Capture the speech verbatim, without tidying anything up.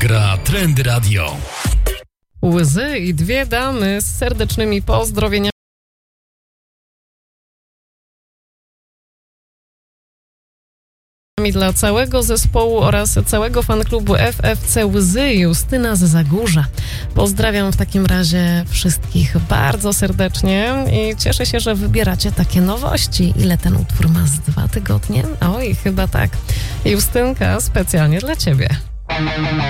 gra Trendy Radio. Łzy i dwie damy z serdecznymi pozdrowieniami dla całego zespołu oraz całego fanklubu F F C Łzy, Justyna z Zagórza. Pozdrawiam w takim razie wszystkich bardzo serdecznie i cieszę się, że wybieracie takie nowości. Ile ten utwór ma? Z dwa tygodnie? Oj, chyba tak. Justynka, specjalnie dla ciebie.